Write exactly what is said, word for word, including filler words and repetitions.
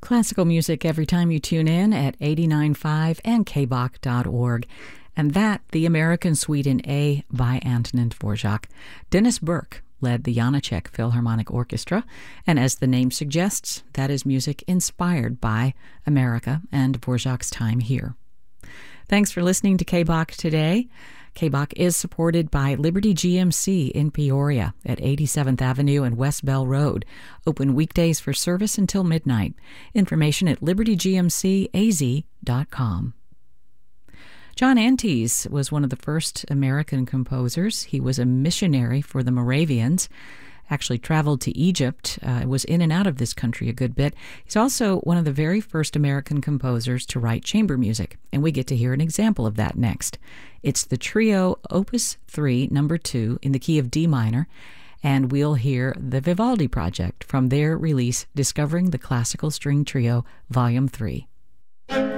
Classical music every time you tune in at eighty-nine point five and k b o c dot org. And that, the American Suite in A by Antonin Dvorak. Dennis Burke led the Janacek Philharmonic Orchestra, and as the name suggests, that is music inspired by America and Dvorak's time here. Thanks for listening to K B O C today. K B O C is supported by Liberty G M C in Peoria at eighty-seventh Avenue and West Bell Road. Open weekdays for service until midnight. Information at liberty g m c a z dot com. John Antes was one of the first American composers. He was a missionary for the Moravians, actually traveled to Egypt, uh, was in and out of this country a good bit. He's also one of the very first American composers to write chamber music, and we get to hear an example of that next. It's the trio Opus three, number two, in the key of D minor, and we'll hear the Vivaldi Project from their release, Discovering the Classical String Trio, Volume three.